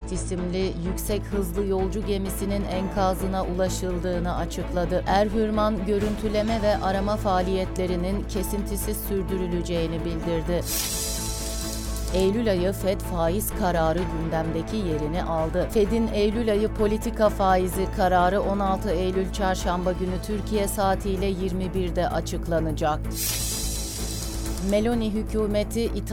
Starlight isimli yüksek hızlı yolcu gemisinin enkazına ulaşıldığını açıkladı. Erhürman, görüntüleme ve arama faaliyetlerinin kesintisiz sürdürüleceğini bildirdi. Eylül ayı FED faiz kararı gündemdeki yerini aldı. FED'in Eylül ayı politika faizi kararı 16 Eylül Çarşamba günü Türkiye saatiyle 21'de açıklanacak. Meloni hükümeti